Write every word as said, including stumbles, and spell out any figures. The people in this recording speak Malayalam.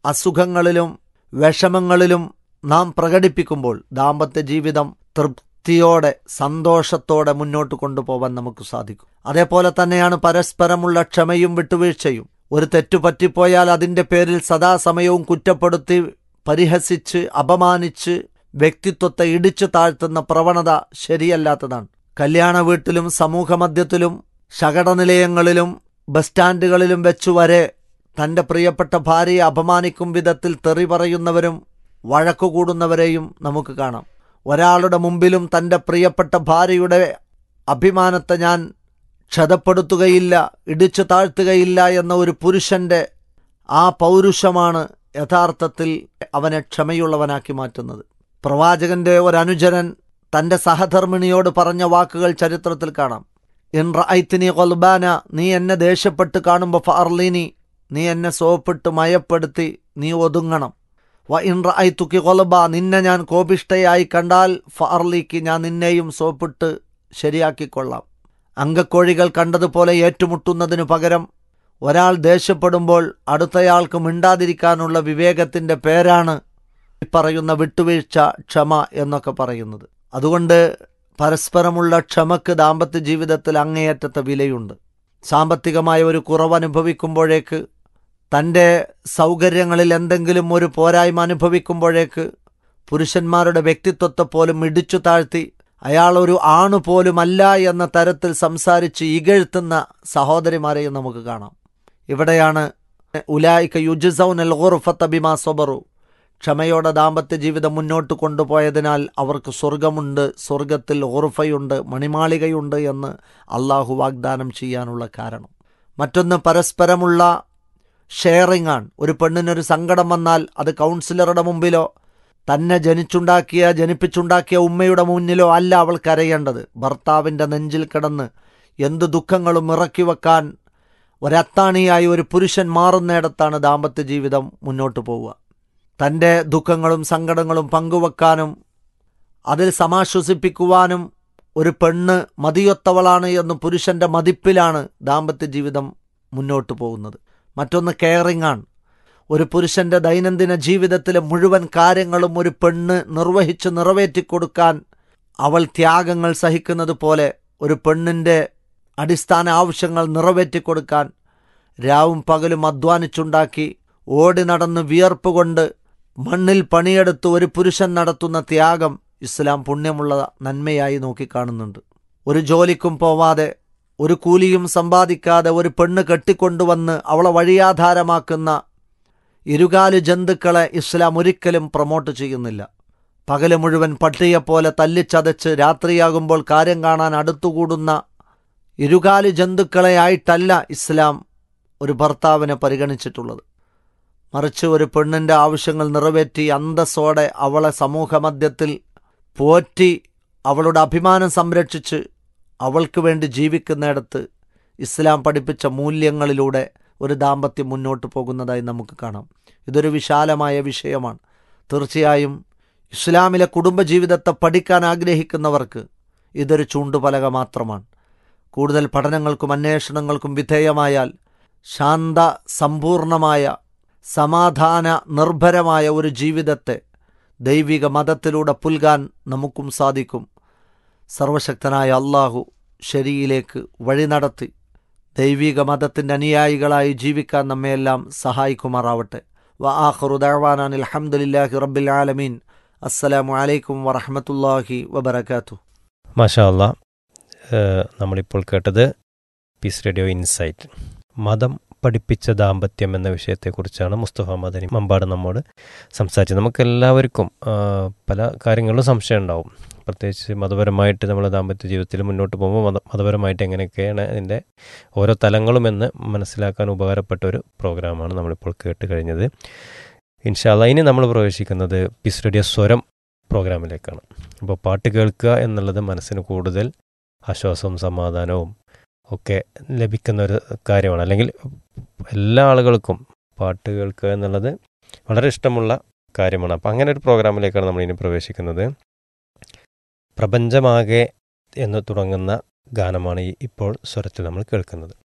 അസുഖങ്ങളിലും വിഷമങ്ങളിലും നാം പ്രകടിപ്പിക്കുമ്പോൾ ദാമ്പത്യ ജീവിതം തൃപ്തിയോടെ സന്തോഷത്തോടെ മുന്നോട്ട് കൊണ്ടുപോകാൻ നമുക്ക് സാധിക്കും. അതേപോലെ തന്നെയാണ് പരസ്പരമുള്ള ക്ഷമയും വിട്ടുവീഴ്ചയും. ഒരു തെറ്റു പറ്റിപ്പോയാൽ അതിൻ്റെ പേരിൽ സദാസമയവും കുറ്റപ്പെടുത്തി പരിഹസിച്ച് അപമാനിച്ച് വ്യക്തിത്വത്തെ ഇടിച്ചു താഴ്ത്തുന്ന പ്രവണത ശരിയല്ലാത്തതാണ്. കല്യാണ വീട്ടിലും സമൂഹമധ്യത്തിലും ശകടനിലയങ്ങളിലും ബസ് സ്റ്റാൻഡുകളിലും വെച്ചുവരെ തൻ്റെ പ്രിയപ്പെട്ട ഭാര്യയെ അപമാനിക്കും വിധത്തിൽ തെറി പറയുന്നവരും വഴക്കുകൂടുന്നവരെയും നമുക്ക് കാണാം. ഒരാളുടെ മുമ്പിലും തൻ്റെ പ്രിയപ്പെട്ട ഭാര്യയുടെ അഭിമാനത്തെ ഞാൻ ക്ഷതപ്പെടുത്തുകയില്ല, ഇടിച്ചു താഴ്ത്തുകയില്ല എന്ന ഒരു പുരുഷൻ്റെ ആ പൗരുഷമാണ് യഥാർത്ഥത്തിൽ അവനെ ക്ഷമയുള്ളവനാക്കി മാറ്റുന്നത്. പ്രവാചകന്റെ ഒരനുചരൻ തൻ്റെ സഹധർമ്മിണിയോട് പറഞ്ഞ വാക്കുകൾ ചരിത്രത്തിൽ കാണാം. ഇൻ റഅയ്തനി ഖൽബാന, നീ എന്നെ ദേഷ്യപ്പെട്ട് കാണുമ്പോൾ ഫഅർലിനി, നീ എന്നെ സോപ്പിട്ട് മയപ്പെടുത്തി നീ ഒതുങ്ങണം. വ ഇൻ റഅയ്തുകി ഖൽബ, നിന്നെ ഞാൻ കോപിഷ്ഠയായി കണ്ടാൽ ഫഅർലിക്ക്, ഞാൻ നിന്നെയും സോപ്പിട്ട് ശരിയാക്കിക്കൊള്ളാം. അങ്കക്കോഴികൾ കണ്ടതുപോലെ ഏറ്റുമുട്ടുന്നതിനു പകരം ഒരാൾ ദേഷ്യപ്പെടുമ്പോൾ അടുത്തയാൾക്ക് മിണ്ടാതിരിക്കാനുള്ള വിവേകത്തിൻ്റെ പേരാണ് ഈ പറയുന്ന വിട്ടുവീഴ്ച, ക്ഷമ എന്നൊക്കെ പറയുന്നത്. അതുകൊണ്ട് പരസ്പരമുള്ള ക്ഷമക്ക് ദാമ്പത്യ ജീവിതത്തിൽ അങ്ങേയറ്റത്തെ വിലയുണ്ട്. സാമ്പത്തികമായ ഒരു കുറവനുഭവിക്കുമ്പോഴേക്ക്, തൻ്റെ സൗകര്യങ്ങളിൽ എന്തെങ്കിലും ഒരു പോരായ്മ അനുഭവിക്കുമ്പോഴേക്ക് പുരുഷന്മാരുടെ വ്യക്തിത്വത്തെ പോലും ഇടിച്ചു താഴ്ത്തി അയാൾ ഒരു ആണു പോലുമല്ല എന്ന തരത്തിൽ സംസാരിച്ച് ഇകഴ്ത്തുന്ന സഹോദരിമാരെയും നമുക്ക് കാണാം. ഇവിടെയാണ് ഉലായിക യുജ്സൗനൽ ഗുർഫത ബിമാ സബറു, ക്ഷമയോടെ ദാമ്പത്യ ജീവിതം മുന്നോട്ട് കൊണ്ടുപോയതിനാൽ അവർക്ക് സ്വർഗമുണ്ട്, സ്വർഗത്തിൽ ഗുർഫയുണ്ട്, മണിമാളികയുണ്ട് എന്ന് അള്ളാഹു വാഗ്ദാനം ചെയ്യാനുള്ള കാരണം. മറ്റൊന്ന് പരസ്പരമുള്ള ഷെയറിംഗ് ആണ്. ഒരു പെണ്ണിനൊരു സങ്കടം വന്നാൽ അത് കൗൺസിലറുടെ മുമ്പിലോ തന്നെ ജനിച്ചുണ്ടാക്കിയ ജനിപ്പിച്ചുണ്ടാക്കിയ ഉമ്മയുടെ മുന്നിലോ അല്ല അവൾ കരയേണ്ടത്. ഭർത്താവിൻ്റെ നെഞ്ചിൽ കിടന്ന് എന്ത് ദുഃഖങ്ങളും ഇറക്കി വെക്കാൻ ഒരത്താണിയായി ഒരു പുരുഷൻ മാറുന്നിടത്താണ് ദാമ്പത്യ ജീവിതം മുന്നോട്ട് പോവുക. തൻ്റെ ദുഃഖങ്ങളും സങ്കടങ്ങളും പങ്കുവെക്കാനും അതിൽ സമാശ്വസിപ്പിക്കുവാനും ഒരു പെണ്ണ് മതിയൊത്തവളാണ് എന്ന് പുരുഷൻ്റെ മതിപ്പിലാണ് ദാമ്പത്യ ജീവിതം മുന്നോട്ട് പോകുന്നത്. മറ്റൊന്ന് കെയറിംഗ് ആണ്. ഒരു പുരുഷൻ്റെ ദൈനംദിന ജീവിതത്തിലെ മുഴുവൻ കാര്യങ്ങളും ഒരു പെണ്ണ് നിർവഹിച്ച് നിറവേറ്റിക്കൊടുക്കാൻ അവൾ ത്യാഗങ്ങൾ സഹിക്കുന്നത് പോലെ ഒരു പെണ്ണിൻ്റെ അടിസ്ഥാന ആവശ്യങ്ങൾ നിറവേറ്റിക്കൊടുക്കാൻ രാവും പകലും അധ്വാനിച്ചുണ്ടാക്കി ഓടി നടന്ന് വിയർപ്പ് കൊണ്ട് മണ്ണിൽ പണിയെടുത്ത് ഒരു പുരുഷൻ നടത്തുന്ന ത്യാഗം ഇസ്ലാം പുണ്യമുള്ള നന്മയായി നോക്കിക്കാണുന്നുണ്ട്. ഒരു ജോലിക്കും പോവാതെ ഒരു കൂലിയും സമ്പാദിക്കാതെ ഒരു പെണ്ണ് കെട്ടിക്കൊണ്ടുവന്ന് അവളെ വഴിയാധാരമാക്കുന്ന ഇരുകാലു ജന്തുക്കളെ ഇസ്ലാം ഒരിക്കലും പ്രൊമോട്ട് ചെയ്യുന്നില്ല. പകല് മുഴുവൻ പട്ടിയെപ്പോലെ തല്ലിച്ചതച്ച് രാത്രിയാകുമ്പോൾ കാര്യം കാണാൻ അടുത്തുകൂടുന്ന ഇരുകാലു ജന്തുക്കളെ ആയിട്ടല്ല ഇസ്ലാം ഒരു ഭർത്താവിനെ പരിഗണിച്ചിട്ടുള്ളത്. മറിച്ച് ഒരു പെണ്ണിൻ്റെ ആവശ്യങ്ങൾ നിറവേറ്റി അന്തസ്സോടെ അവളെ സമൂഹമധ്യത്തിൽ പോറ്റി അവളുടെ അഭിമാനം സംരക്ഷിച്ച് അവൾക്ക് വേണ്ടി ജീവിക്കുന്നിടത്ത് ഇസ്ലാം പഠിപ്പിച്ച മൂല്യങ്ങളിലൂടെ ഒരു ദാമ്പത്യം മുന്നോട്ട് പോകുന്നതായി നമുക്ക് കാണാം. ഇതൊരു വിശാലമായ വിഷയമാണ്. തീർച്ചയായും ഇസ്ലാമിലെ കുടുംബജീവിതത്തെ പഠിക്കാൻ ആഗ്രഹിക്കുന്നവർക്ക് ഇതൊരു ചൂണ്ടുപലക മാത്രമാണ്. കൂടുതൽ പഠനങ്ങൾക്കും അന്വേഷണങ്ങൾക്കും വിധേയമായാൽ ശാന്ത സമ്പൂർണമായ സമാധാന നിർഭരമായ ഒരു ജീവിതത്തെ ദൈവിക മതത്തിലൂടെ പുൽകാൻ നമുക്കും സാധിക്കും. സർവശക്തനായ അള്ളാഹു ശരിയിലേക്ക് വഴി നടത്തി ദൈവിക മതത്തിൻ്റെ അനുയായികളായി ജീവിക്കാൻ നമ്മയെല്ലാം സഹായിക്കുമാറാവട്ടെ. വ ആഖിറു ദഅ്വാനാ അൽഹംദുലില്ലാഹി റബ്ബിൽ ആലമീൻ. അസ്സലാമു അലൈക്കും വറഹ്മത്തുള്ളാഹി വബറകാതുഹു. മാഷാ അല്ലാഹ്. നമ്മളിപ്പോൾ കേട്ടത് പീസ് റേഡിയോ ഇൻസൈറ്റ്, മതം പഠിപ്പിച്ച ദാമ്പത്യം എന്ന വിഷയത്തെക്കുറിച്ചാണ് മുസ്തഫ മദനി മമ്പാട് നമ്മോട് സംസാരിച്ചത്. നമുക്കെല്ലാവർക്കും പല കാര്യങ്ങളിലും സംശയം ഉണ്ടാവും. പ്രത്യേകിച്ച് മതപരമായിട്ട് നമ്മൾ ദാമ്പത്യ ജീവിതത്തിൽ മുന്നോട്ട് പോകുമ്പോൾ മത മതപരമായിട്ട് എങ്ങനെയൊക്കെയാണ് അതിൻ്റെ ഓരോ തലങ്ങളുമെന്ന് മനസ്സിലാക്കാൻ ഉപകാരപ്പെട്ട ഒരു പ്രോഗ്രാമാണ് നമ്മളിപ്പോൾ കേട്ട് കഴിഞ്ഞത്. ഇൻഷാ അല്ലാഹ് ഇനി നമ്മൾ പ്രവേശിക്കുന്നത് പീസ് റേഡിയോ സ്വരം പ്രോഗ്രാമിലേക്കാണ്. അപ്പോൾ പാട്ട് കേൾക്കുക എന്നുള്ളത് മനസ്സിന് കൂടുതൽ ആശ്വാസവും സമാധാനവും ഒക്കെ ലഭിക്കുന്ന ഒരു കാര്യമാണ്. അല്ലെങ്കിൽ എല്ലാ ആളുകൾക്കും പാട്ട് കേൾക്കുക എന്നുള്ളത് വളരെ ഇഷ്ടമുള്ള കാര്യമാണ്. അപ്പം അങ്ങനെ ഒരു പ്രോഗ്രാമിലേക്കാണ് നമ്മളിനി പ്രവേശിക്കുന്നത്. പ്രപഞ്ചമാകെ എന്ന് തുടങ്ങുന്ന ഗാനമാണ് ഈ ഇപ്പോൾ സ്വരത്തിൽ നമ്മൾ കേൾക്കുന്നത്.